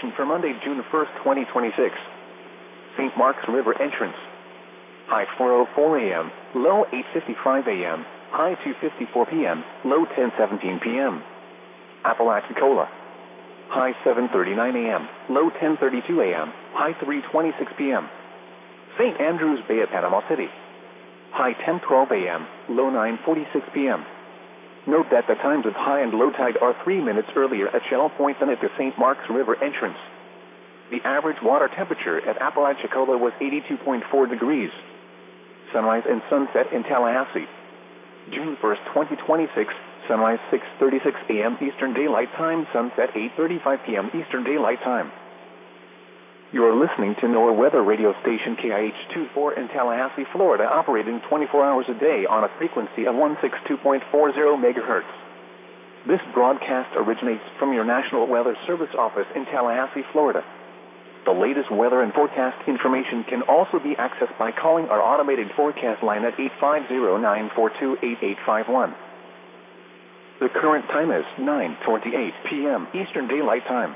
condition for Monday, June 1st, 2026. St. Marks River entrance. High 4:04 a.m., low 8:55 a.m., high 2:54 p.m., low 10:17 p.m. Apalachicola. High 7:39 a.m., low 10:32 a.m., high 3:26 p.m. St. Andrews Bay at Panama City. High 10:12 a.m., low 9:46 p.m. Note that the times of high and low tide are 3 minutes earlier at Shell Point than at the St. Marks River entrance. The average water temperature at Apalachicola was 82.4 degrees. Sunrise and sunset in Tallahassee. June 1st, 2026, sunrise 6:36 a.m. Eastern Daylight Time, sunset 8:35 p.m. Eastern Daylight Time. You're listening to NOAA weather radio station KIH-24 in Tallahassee, Florida, operating 24 hours a day on a frequency of 162.40 megahertz. This broadcast originates from your National Weather Service office in Tallahassee, Florida. The latest weather and forecast information can also be accessed by calling our automated forecast line at 850-942-8851. The current time is 9:28 p.m. Eastern Daylight Time.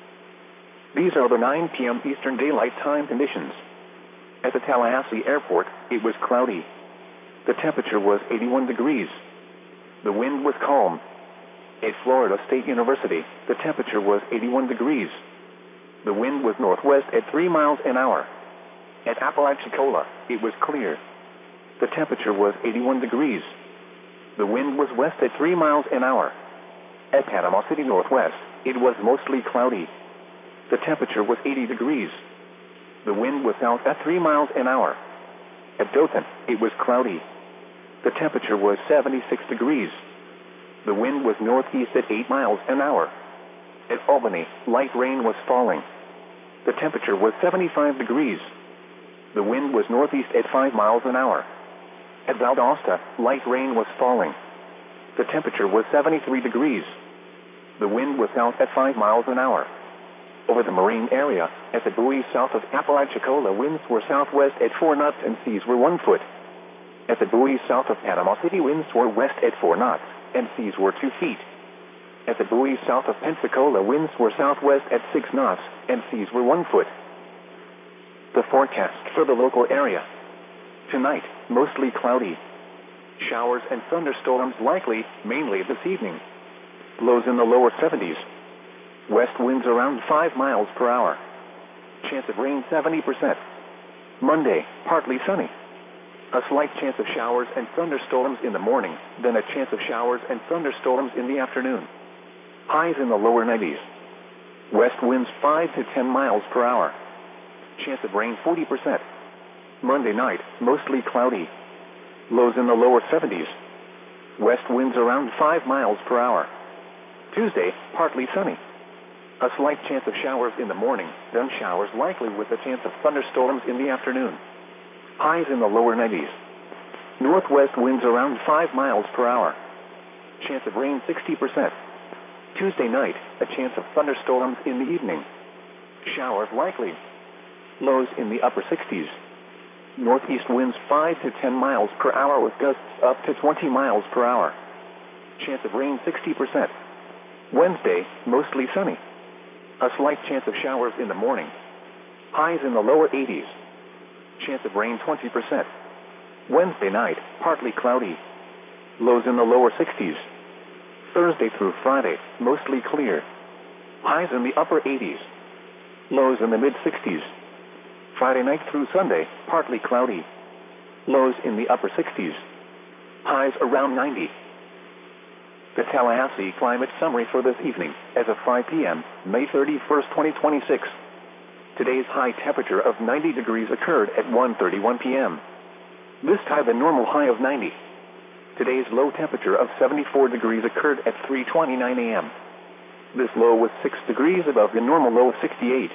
These are the 9 p.m. Eastern Daylight Time conditions. At the Tallahassee Airport, it was cloudy. The temperature was 81 degrees. The wind was calm. At Florida State University, the temperature was 81 degrees. The wind was northwest at 3 miles an hour. At Apalachicola, it was clear. The temperature was 81 degrees. The wind was west at 3 miles an hour. At Panama City Northwest, it was mostly cloudy. The temperature was 80 degrees. The wind was south at 3 miles an hour. At Dothan, it was cloudy. The temperature was 76 degrees. The wind was northeast at 8 miles an hour. At Albany, light rain was falling. The temperature was 75 degrees. The wind was northeast at 5 miles an hour. At Valdosta, light rain was falling. The temperature was 73 degrees. The wind was south at 5 miles an hour. Over the marine area, at the buoy south of Apalachicola, winds were southwest at 4 knots and seas were 1 foot. At the buoy south of Panama City, winds were west at 4 knots and seas were 2 feet. At the buoy south of Pensacola, winds were southwest at 6 knots and seas were 1 foot. The forecast for the local area. Tonight, mostly cloudy. Showers and thunderstorms likely, mainly this evening. Lows in the lower 70s. West winds around 5 miles per hour. Chance of rain 70%. Monday, partly sunny. A slight chance of showers and thunderstorms in the morning, then a chance of showers and thunderstorms in the afternoon. Highs in the lower 90s. West winds 5 to 10 miles per hour. Chance of rain 40%. Monday night, mostly cloudy. Lows in the lower 70s. West winds around 5 miles per hour. Tuesday, partly sunny. A slight chance of showers in the morning, then showers likely with a chance of thunderstorms in the afternoon. Highs in the lower 90s. Northwest winds around 5 miles per hour. Chance of rain 60%. Tuesday night, a chance of thunderstorms in the evening. Showers likely. Lows in the upper 60s. Northeast winds 5 to 10 miles per hour with gusts up to 20 miles per hour. Chance of rain 60%. Wednesday, mostly sunny. A slight chance of showers in the morning. Highs in the lower 80s. Chance of rain 20%. Wednesday night, partly cloudy. Lows in the lower 60s. Thursday through Friday, mostly clear. Highs in the upper 80s. Lows in the mid-60s. Friday night through Sunday, partly cloudy. Lows in the upper 60s. Highs around 90. The Tallahassee Climate Summary for this evening, as of 5 p.m., May 31st, 2026. Today's high temperature of 90 degrees occurred at 1:31 p.m. This time the normal high of 90. Today's low temperature of 74 degrees occurred at 3:29 a.m. This low was 6 degrees above the normal low of 68.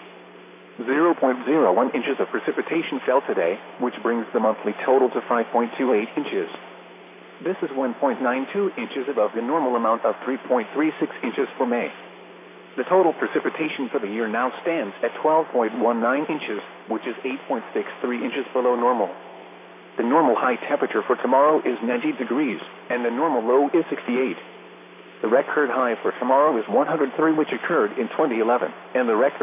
0.01 inches of precipitation fell today, which brings the monthly total to 5.28 inches. This is 1.92 inches above the normal amount of 3.36 inches for May. The total precipitation for the year now stands at 12.19 inches, which is 8.63 inches below normal. The normal high temperature for tomorrow is 90 degrees, and the normal low is 68. The record high for tomorrow is 103, which occurred in 2011, and the record